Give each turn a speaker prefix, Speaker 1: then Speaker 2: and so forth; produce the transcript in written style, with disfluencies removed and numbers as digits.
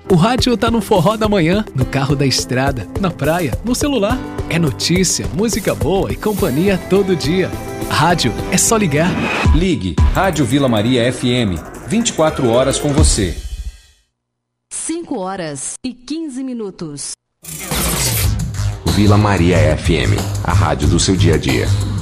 Speaker 1: O rádio tá no forró da manhã, no carro da estrada, na praia, no celular. É notícia, música boa e companhia todo dia. Rádio é só ligar.
Speaker 2: Ligue Rádio Vila Maria FM. 24 horas com você.
Speaker 3: 5h15.
Speaker 4: Vila Maria FM, a rádio do seu dia a dia.